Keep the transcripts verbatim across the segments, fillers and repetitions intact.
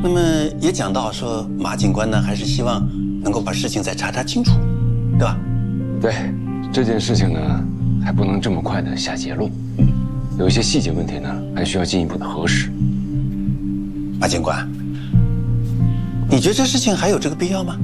那么也讲到说，马警官呢还是希望能够把事情再查查清楚，对吧？ 对，这件事情呢还不能这么快的下结论，嗯，有一些细节问题呢还需要进一步的核实。 马警官，你觉得这事情还有这个必要吗？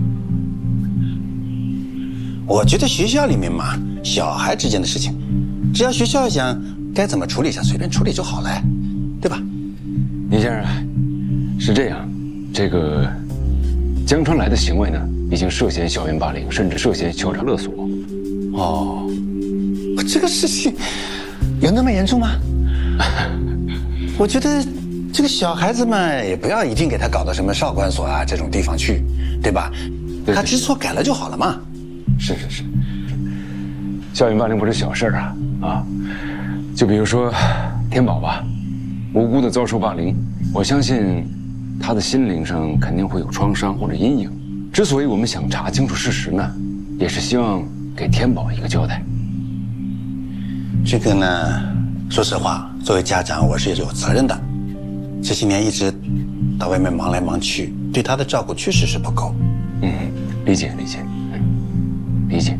我觉得学校里面嘛，小孩之间的事情，只要学校想该怎么处理，想随便处理就好了，对吧？ 倪先生，是这样，这个江川来的行为呢，已经涉嫌校园霸凌，甚至涉嫌敲诈勒索。 哦，这个事情有那么严重吗？我觉得这个小孩子嘛，也不要一定给他搞到什么少管所啊这种地方去，对吧？对对他知错改了就好了嘛。 是是是，校园霸凌不是小事儿啊啊！就比如说天宝吧，无辜的遭受霸凌，我相信他的心灵上肯定会有创伤或者阴影。之所以我们想查清楚事实呢，也是希望给天宝一个交代。 这个呢，说实话，作为家长，我是有责任的。这些年一直到外面忙来忙去，对他的照顾确实是不够。 嗯，理解理解。理解。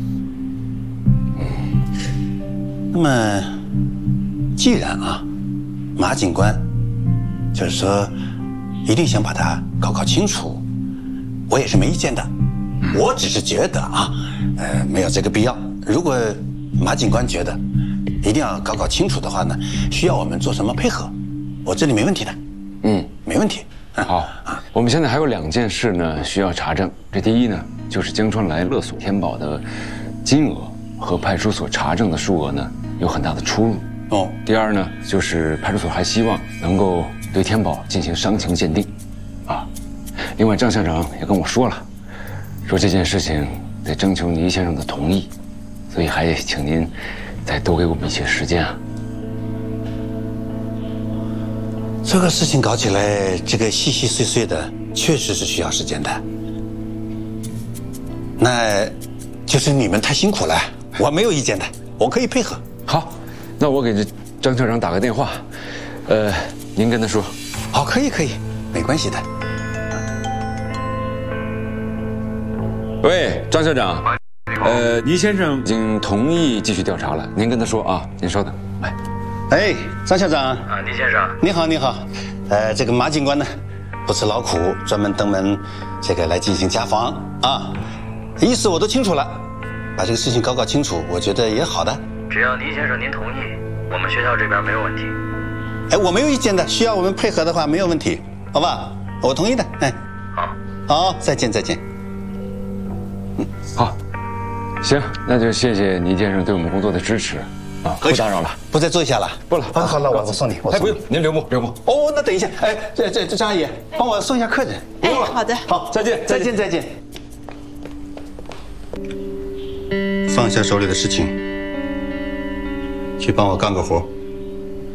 那么，既然啊，马警官就是说一定想把它搞搞清楚，我也是没意见的。我只是觉得啊，呃，没有这个必要。如果马警官觉得一定要搞搞清楚的话呢，需要我们做什么配合，我这里没问题的。嗯，没问题。 好，我们现在还有两件事呢需要查证。这第一呢，就是江川来勒索天宝的金额和派出所查证的数额呢有很大的出入。哦。第二呢，就是派出所还希望能够对天宝进行伤情鉴定，啊。另外，张校长也跟我说了，说这件事情得征求倪先生的同意，所以还请您再多给我们一些时间啊。 这个事情搞起来，这个细细碎碎的，确实是需要时间的。那，就是你们太辛苦了，我没有意见的，我可以配合。 好，那我给这张校长打个电话，呃，您跟他说。 好，可以可以，没关系的。 喂，张校长，呃，倪先生已经同意继续调查了，您跟他说啊，您稍等，来。 哎，张校长啊，倪先生， 你好，你好。呃，这个马警官呢，不辞劳苦，专门登门这个来进行家访啊，意思我都清楚了，把这个事情搞搞清楚，我觉得也好的。 只要倪先生您同意，我们学校这边没有问题。 哎，我没有意见的，需要我们配合的话没有问题，好吧？我同意的。哎， 好， 好，再见，再见。 嗯，好，行，那就谢谢倪先生对我们工作的支持。啊，不打扰了， 不再坐下了， 不了。 好，好了，我我送你，我哎，不用，您留步，留步。 哦，那等一下，哎，这这这张阿姨，帮我送一下客人。 哎，好的， 好，再见，再见，再见。放下手里的事情，去帮我干个活。